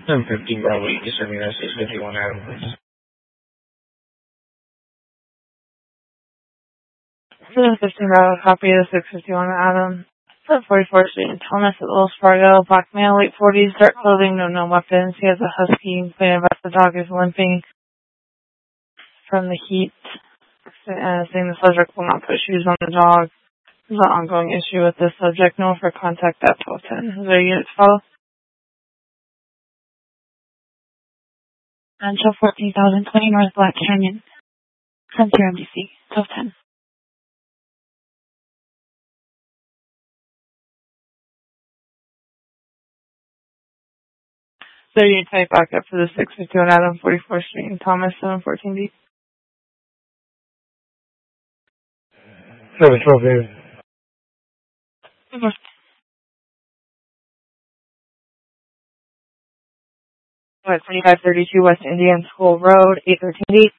715 Bravo, you can send me that 651 Adam, please. 715 Bravo, copy of the 651 Adam. 44th Street in Thomas at Wells Fargo. Black male, late 40s, dark clothing, no weapons. He has a husky, complaining about the dog is limping from the heat. Saying the subject will not put shoes on the dog. There's an ongoing issue with this subject. No for contact at 1210. Is there units follow? Until 14,020 North Black Canyon. Frontier MDC. 1210. So you type back up for the 651 Adam 44th Street in Thomas 714D. 712 David. At 2532 West Indian School Road, 813D.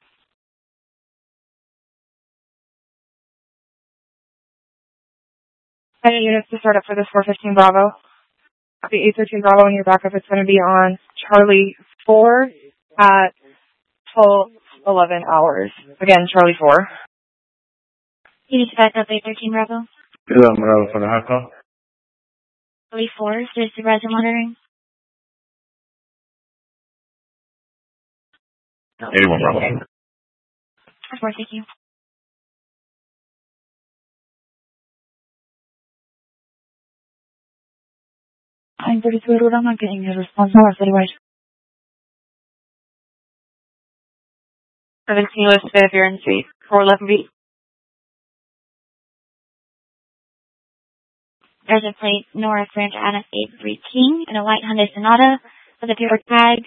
Any units to start up for this 415 Bravo. The 813 Bravo when you're back up, it's going to be on Charlie 4 at 12:11 hours. Again, Charlie 4. You need to back up 813 Bravo. Bravo for the hot call. Charlie 4, there's supervisor monitoring. 81 Bravo. 4, thank you. I'm 32 Edward, I'm not getting his response. No, otherwise. 17 West Fairbairn Street, 411B. There's a plate North Ranch Anna 813 and a white Hyundai Sonata with a paper tag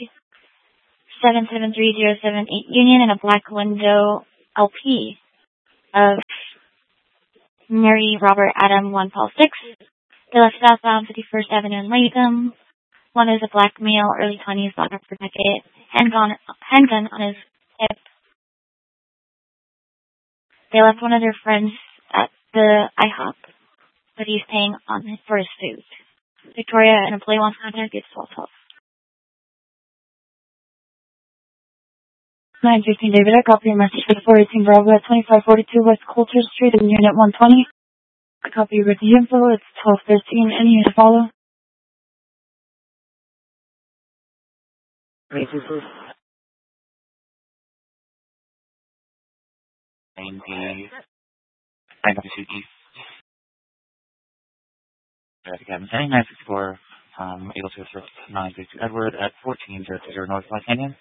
773078 Union and a black window LP of Mary Robert Adam 1 Paul 6. They left southbound 51st Avenue in Latham. One is a black male, early 20s, locked up for decade, handgun on his hip. They left one of their friends at the IHOP, but he's paying for his food. Victoria, an employee wants contact, it's 1212. 915 David, I copy your message for the 418 Bravo at 2542 West Coulter Street in Unit 120. I copy you with the info, it's 1213, any unit follow? Thank you, please. 90. I got the East. Again, 964, able to assist 932 Edward at 1400 North Black Canyon.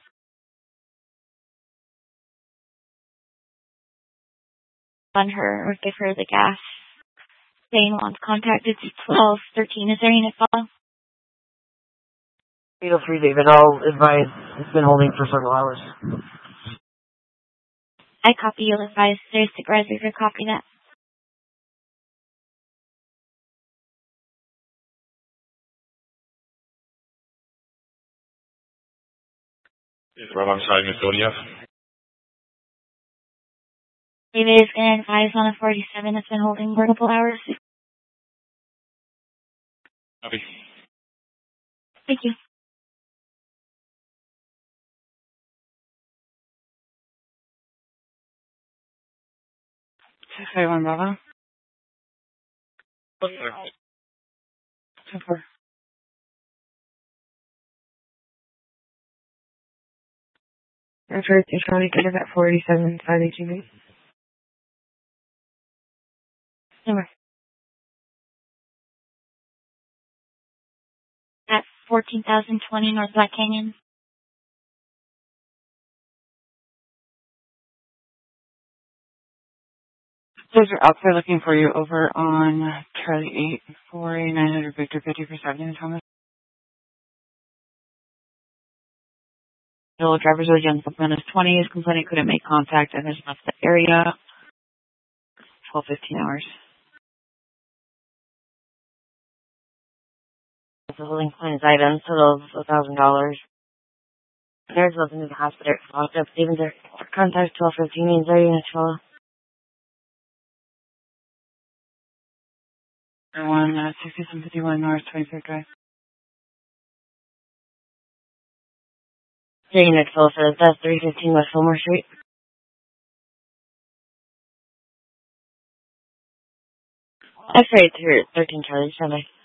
On her, or give her the gas. Saying wants contact, it's 1213. Is there any unit follow? Feel free, David. I'll advise it's been holding for several hours. I copy, you'll advise there's supervisor to copy that. Alongside Miss Odieff. David is going to advise on a 47 that's been holding for a couple hours. Copy. Thank you. Say one, Bravo. What's there? Super. I've heard you're trying to get it at 487 inside HEB. Number. At 14,020 North Black Canyon. Those are out there looking for you over on Charlie 8, 4A 900 Victor 50 for 70 in Thomas. The driver's again, bookman is 20, is complaining couldn't make contact and has left the area. 12-15 hours. The holding claims item totals $1,000. There's nothing to the hospital. Locked up. Stevens are contact 1215 means they're unit 12. One 6751 North 23rd Drive. J. Nick Phillips, that's 315 West Fillmore Street. X-ray 13 Charlie, standby.